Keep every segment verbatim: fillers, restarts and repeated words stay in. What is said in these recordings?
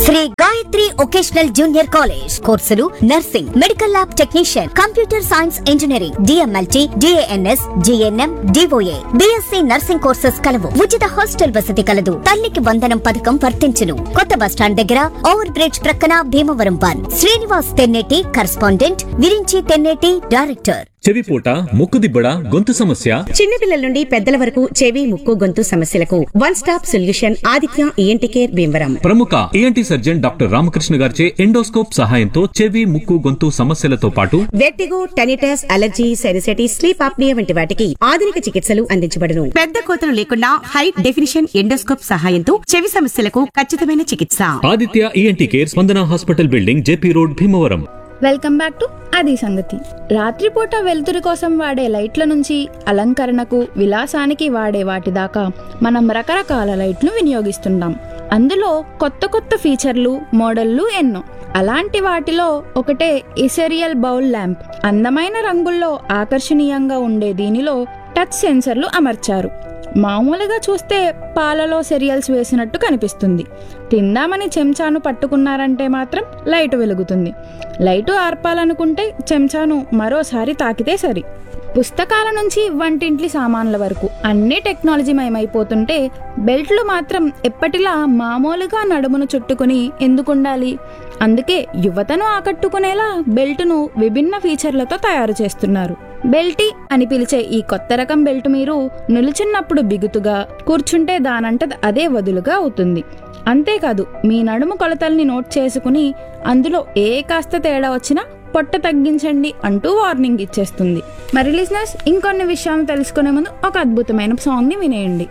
Shri Gayatri vocational junior college. కోర్సులు nursing, medical lab technician, computer science engineering, DMLT, DNS, GNM, DOA, BSc nursing courses కలవు. ఉచిత hostel వసతి కలదు. తల్లికి వందనం పథకం వర్తించును. కొత్త బస్టాండ్ దగ్గర ఓవర్ బ్రిడ్జ్ ప్రక్కన Bhimavaram one. Srinivas Tenneti correspondent, Virinchi Tenneti director. చెవిపోట, ముక్కుదిబ్బడ, గొంతు సమస్య, చిన్నపిల్లల నుండి పెద్దల వరకు చెవి, ముక్కు, గొంతు సమస్యలకు one stop solution Aditya ENT care Bhimavaram. ప్రముఖ ఈఎన్టీ సర్జన్ డాక్టర్ రామకృష్ణ గారిచే ఎండోస్కోప్ సహాయంతో చెవి, ముక్కు, గొంతు సమస్యలతో పాటు vertigo, tinnitus, allergy, సెరిసెటిస్, sleep apnoea వంటి వాటికి ఆధునిక చికిత్సలు అందించబడును. పెద్ద కోతలు లేకుండా హై డెఫినిషన్ ఎండోస్కోప్ సహాయంతో చెవి సమస్యలకు ఖచ్చితమైన చికిత్స. ఆదిత్య ఈఎన్టీ కేర్, స్పందన hospital building, JP road, Bhimavaram. Welcome back to అది సంగతి. రాత్రిపూట వెలుతురు కోసం వాడే లైట్ల నుంచి అలంకరణకు, విలాసానికి వాడే వాటి దాకా మనం రకరకాల లైట్ను వినియోగిస్తున్నాం. అందులో కొత్త కొత్త ఫీచర్లు, మోడళ్లు ఎన్నో. అలాంటి వాటిలో ఒకటే ఇసెరియల్ బౌల్ ల్యాంప్. అందమైన రంగుల్లో ఆకర్షణీయంగా ఉండే దీనిలో టచ్ సెన్సర్లు అమర్చారు. మామూలుగా చూస్తే పాలలో సెరియల్స్ వేసినట్టు కనిపిస్తుంది. తిందామని చెంచాను పట్టుకున్నారంటే మాత్రం లైటు వెలుగుతుంది. లైటు ఆర్పాలనుకుంటే చెంచాను మరోసారి తాకితే సరి. పుస్తకాల నుంచి వంటింటి సామాన్ల వరకు అన్ని టెక్నాలజీ మయమైపోతుంటే బెల్ట్లు మాత్రం ఎప్పటిలా మామూలుగా నడుమును చుట్టుకుని ఎందుకుండాలి? అందుకే యువతను ఆకట్టుకునేలా బెల్టును విభిన్న ఫీచర్లతో తయారు చేస్తున్నారు. బెల్టీ అని పిలిచే ఈ కొత్త రకం బెల్ట్ మీరు నిలుచున్నప్పుడు బిగుతుగా, కూర్చుంటే దానంటది అదే వదులుగా అవుతుంది. అంతేకాదు, మీ నడుము కొలతల్ని నోట్ చేసుకుని అందులో ఏ కాస్త తేడా వచ్చినా పొట్ట తగ్గించండి అంటూ వార్నింగ్ ఇచ్చేస్తుంది. మరి లిజనర్స్, ఇంకొన్ని విషయాలు తెలుసుకునే ముందు ఒక అద్భుతమైన సాంగ్ ని వినేయండి.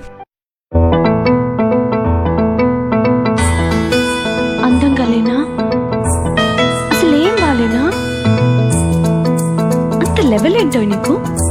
అందంగా లేనా? అసలు ఏం బాలేనా? అంత లెవెల్ ఏంటో నీకు?